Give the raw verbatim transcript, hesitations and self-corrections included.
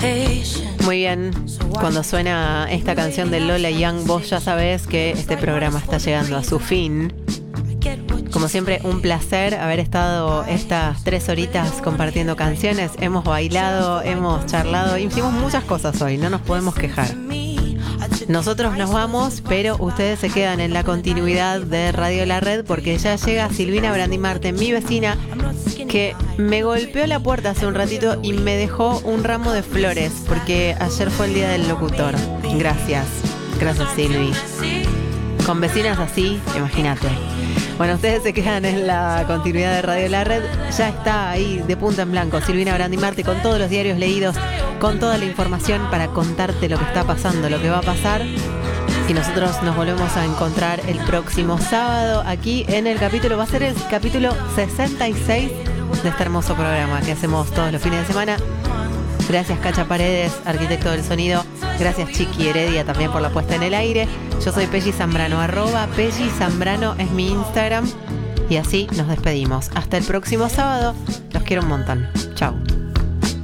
Muy bien, cuando suena esta canción de Lola Young, vos ya sabés que este programa está llegando a su fin. Como siempre, un placer haber estado estas tres horitas compartiendo canciones. Hemos bailado, hemos charlado, hicimos muchas cosas hoy, no nos podemos quejar. Nosotros nos vamos, pero ustedes se quedan en la continuidad de Radio La Red porque ya llega Silvina Brandimarte, mi vecina, que me golpeó la puerta hace un ratito y me dejó un ramo de flores porque ayer fue el día del locutor. Gracias, gracias Silvi. Con vecinas así, imagínate. Bueno, ustedes se quedan en la continuidad de Radio La Red. Ya está ahí de punta en blanco Silvina Brandimarte con todos los diarios leídos, con toda la información para contarte lo que está pasando, lo que va a pasar. Y nosotros nos volvemos a encontrar el próximo sábado aquí en el capítulo, va a ser el capítulo sesenta y seis de este hermoso programa que hacemos todos los fines de semana. Gracias Cacha Paredes, arquitecto del sonido. Gracias Chiqui Heredia también por la puesta en el aire. Yo soy Pelli Zambrano, arroba Pelli Zambrano es mi Instagram. Y así nos despedimos. Hasta el próximo sábado. Los quiero un montón. Chau.